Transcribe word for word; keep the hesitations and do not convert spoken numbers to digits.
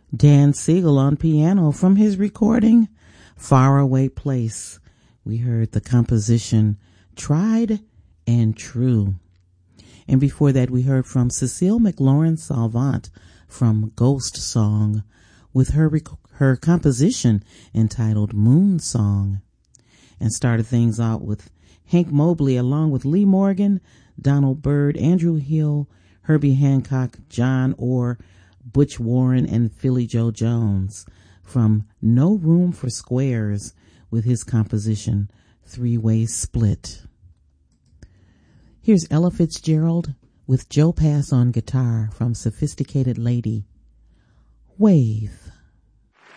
Dan Siegel on piano from his recording Faraway Place. We heard the composition Tried and True. And before that we heard from Cecile McLaurin Salvant from Ghost Song with her rec- her composition entitled Moon Song. And started things out with Hank Mobley along with Lee Morgan, Donald Byrd, Andrew Hill, Herbie Hancock, John Orr, Butch Warren, and Philly Joe Jones from No Room for Squares with his composition Three-Way Split. Here's Ella Fitzgerald with Joe Pass on guitar from Sophisticated Lady. Wave.